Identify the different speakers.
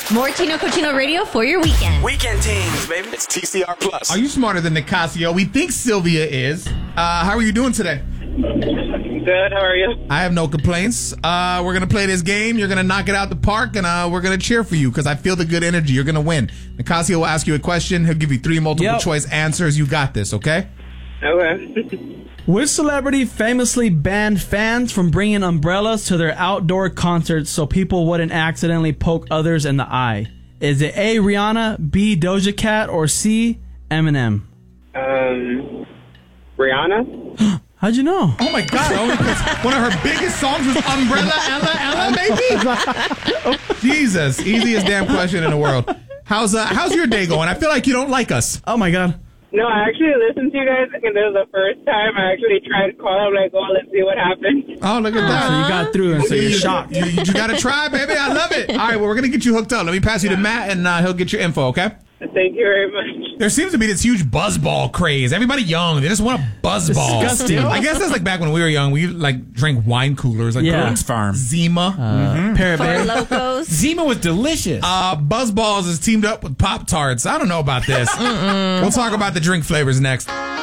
Speaker 1: More Tino Cochino Radio for your weekend.
Speaker 2: Weekend teams, baby. It's TCR Plus.
Speaker 3: Are you smarter than Nicasio? We think Sylvia is. How are you doing today?
Speaker 4: Good, how are you?
Speaker 3: I have no complaints. We're going to play this game. You're going to knock it out the park, and we're going to cheer for you because I feel the good energy. You're going to win. Nicasio will ask you a question. He'll give you 3 multiple choice answers. You got this, okay?
Speaker 4: Okay.
Speaker 5: Which celebrity famously banned fans from bringing umbrellas to their outdoor concerts so people wouldn't accidentally poke others in the eye? Is it A, Rihanna, B, Doja Cat, or C, Eminem?
Speaker 4: Rihanna?
Speaker 5: How'd you know?
Speaker 3: Oh, my God. Only because one of her biggest songs was Umbrella, Ella, maybe? Jesus. Easiest damn question in the world. How's your day going? I feel like you don't like us.
Speaker 5: Oh, my God.
Speaker 4: No, I actually listened to you guys, and this was the first time I actually tried to call. I'm like, oh, let's see what happens.
Speaker 3: Oh, look at that.
Speaker 5: So you got through, and so you're shocked.
Speaker 3: You got to try, baby. I love it. All right, well, we're going to get you hooked up. Let me pass you to Matt, and he'll get your info, okay?
Speaker 4: Thank you very much.
Speaker 3: There seems to be this huge buzzball craze. Everybody young, they just want a buzzball.
Speaker 5: Disgusting.
Speaker 3: I guess that's like back when we were young. We like drank wine coolers, like
Speaker 5: Brooks
Speaker 6: Farm.
Speaker 3: Zima.
Speaker 1: Four
Speaker 5: Parabear.
Speaker 1: Locos.
Speaker 6: Zima was delicious.
Speaker 3: Buzzballs is teamed up with Pop-Tarts. I don't know about this. We'll talk about the drink flavors next.